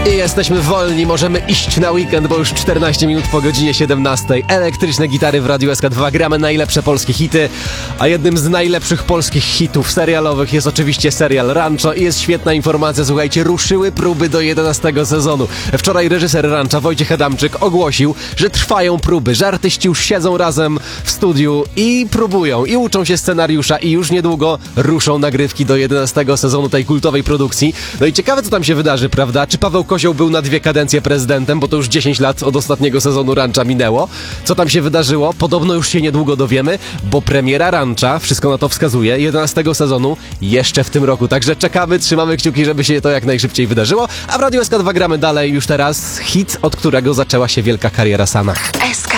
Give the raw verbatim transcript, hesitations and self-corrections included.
I jesteśmy wolni, możemy iść na weekend, bo już czternaście minut po godzinie siedemnastej. Elektryczne gitary w Radiu S K dwa, gramy najlepsze polskie hity, a jednym z najlepszych polskich hitów serialowych jest oczywiście serial Rancho i jest świetna informacja, słuchajcie, ruszyły próby do jedenastego sezonu. Wczoraj reżyser Rancha, Wojciech Adamczyk, ogłosił, że trwają próby, że artyści już siedzą razem w studiu i próbują, i uczą się scenariusza i już niedługo ruszą nagrywki do jedenastego sezonu tej kultowej produkcji. No i ciekawe, co tam się wydarzy, prawda? Czy Paweł Kozioł był na dwie kadencje prezydentem, bo to już dziesięć lat od ostatniego sezonu Rancha minęło. Co tam się wydarzyło? Podobno już się niedługo dowiemy, bo premiera Rancha, wszystko na to wskazuje, jedenastego sezonu jeszcze w tym roku. Także czekamy, trzymamy kciuki, żeby się to jak najszybciej wydarzyło. A w Radiu S K dwa gramy dalej już teraz hit, od którego zaczęła się wielka kariera Sana. S K